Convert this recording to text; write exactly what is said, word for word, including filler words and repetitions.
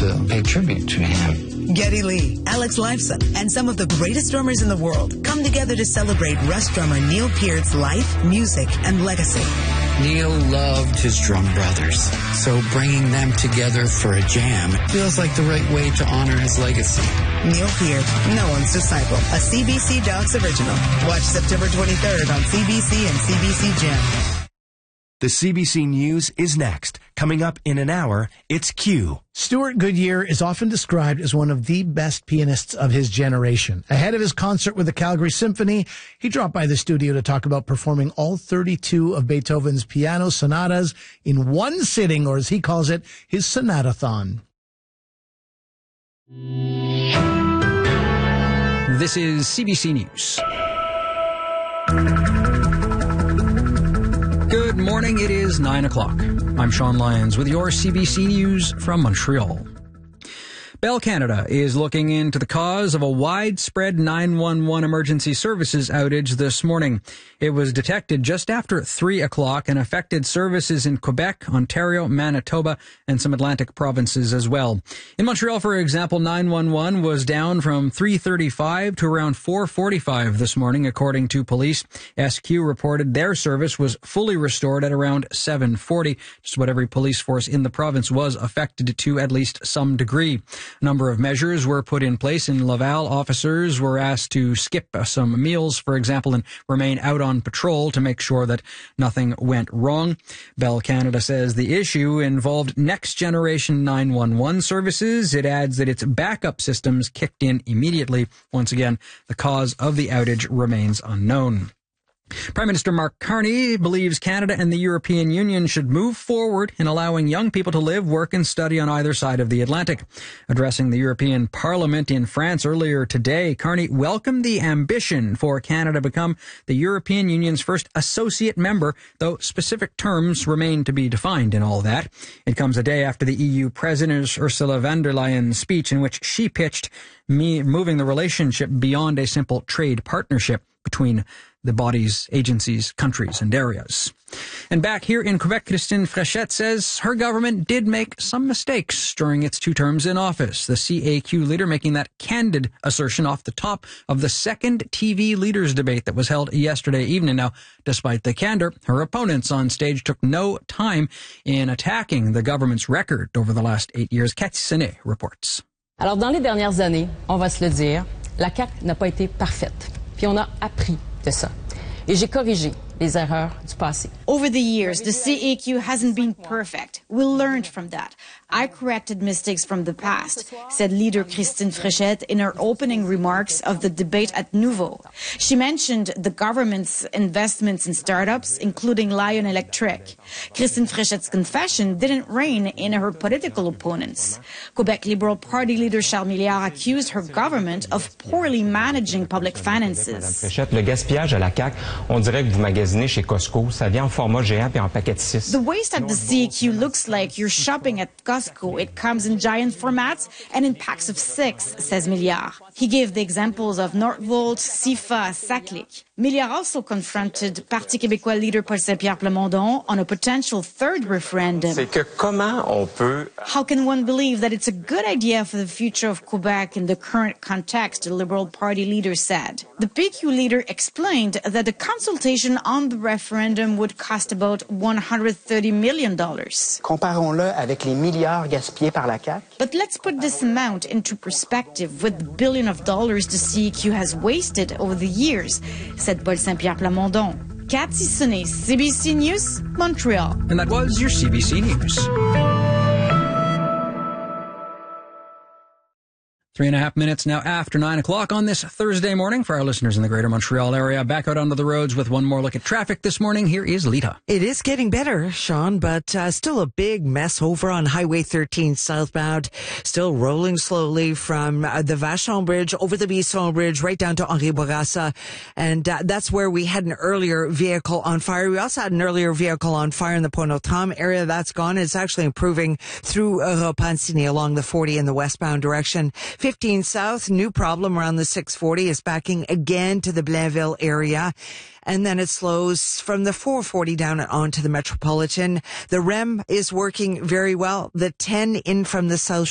to pay tribute to him. Geddy Lee, Alex Lifeson, and some of the greatest drummers in the world come together to celebrate Rush drummer Neil Peart's life, music, and legacy. Neil loved his drum brothers, so bringing them together for a jam feels like the right way to honor his legacy. Neil Peart, no one's disciple, a C B C Docs original. Watch September twenty-third on C B C and C B C Gem. The C B C News is next. Coming up in an hour, it's Q. Stuart Goodyear is often described as one of the best pianists of his generation. Ahead of his concert with the Calgary Symphony, he dropped by the studio to talk about performing all thirty-two of Beethoven's piano sonatas in one sitting, or as he calls it, his sonatathon. This is C B C News. Good morning, it is nine o'clock. I'm Sean Lyons with your C B C News from Montreal. Bell Canada is looking into the cause of a widespread nine one one emergency services outage this morning. It was detected just after three o'clock and affected services in Quebec, Ontario, Manitoba, and some Atlantic provinces as well. In Montreal, for example, nine one one was down from three thirty-five to around four forty-five this morning, according to police. S Q reported their service was fully restored at around seven forty. Just about every police force in the province was affected to at least some degree. A number of measures were put in place. In Laval, officers were asked to skip some meals, for example, and remain out on patrol to make sure that nothing went wrong. Bell Canada says the issue involved next-generation nine one one services. It adds that its backup systems kicked in immediately. Once again, the cause of the outage remains unknown. Prime Minister Mark Carney believes Canada and the European Union should move forward in allowing young people to live, work, and study on either side of the Atlantic. Addressing the European Parliament in France earlier today, Carney welcomed the ambition for Canada to become the European Union's first associate member, though specific terms remain to be defined in all that. It comes a day after the E U President Ursula von der Leyen's speech in which she pitched me moving the relationship beyond a simple trade partnership between the bodies, agencies, countries, and areas. And back here in Quebec, Christine Fréchette says her government did make some mistakes during its two terms in office. The C A Q leader making that candid assertion off the top of the second T V leaders debate that was held yesterday evening. Now, despite the candor, her opponents on stage took no time in attacking the government's record over the last eight years. Cathy Senet reports. Alors, dans les dernières années, on va se le dire, la C A Q n'a pas été parfaite. Puis on a appris de ça. Et j'ai corrigé les erreurs du passé. Over the years, the C A Q hasn't been perfect. We learned from that. I corrected mistakes from the past, said leader Christine Fréchette in her opening remarks of the debate at Nouveau. She mentioned the government's investments in startups, including Lion Electric. Christine Fréchette's confession didn't rein in her political opponents. Quebec Liberal Party leader Charles Milliard accused her government of poorly managing public finances. Madame Fréchette, le gaspillage à la C A Q, on dirait que vous magasinez chez Costco, ça vient en format géant puis en paquet de six. The waste at the C A Q looks like you're shopping at Costco. It comes in giant formats and in packs of six, says Milliard. He gave the examples of Northvolt, Sifa, Saclic. Milliard also confronted Parti québécois leader Paul Saint-Pierre Plamondon on a potential third referendum. C'est que comment on peut... How can one believe that it's a good idea for the future of Quebec in the current context, the Liberal Party leader said. The P Q leader explained that the consultation on the referendum would cost about one hundred thirty million dollars. Comparons-le avec les milliards gaspillés par la C A Q. But let's put this amount into perspective with the billion of dollars the C A Q has wasted over the years, said Paul Saint-Pierre Plamondon. Cathy Senet, C B C News, Montreal. And that was your C B C News. Three and a half minutes now after nine o'clock on this Thursday morning for our listeners in the greater Montreal area. Back out onto the roads with one more look at traffic this morning. Here is Lita. It is getting better, Sean, but uh, still a big mess over on Highway thirteen southbound. Still rolling slowly from uh, the Vachon Bridge over the Bisson Bridge right down to Henri Bourassa. And uh, that's where we had an earlier vehicle on fire. We also had an earlier vehicle on fire in the Pont-Notre-Dame area. That's gone. It's actually improving through uh, Repentigny along the forty in the westbound direction. fifteen south, new problem around the six forty is backing again to the Blainville area. And then it slows from the four forty down and on to the Metropolitan. The R E M is working very well. The ten in from the South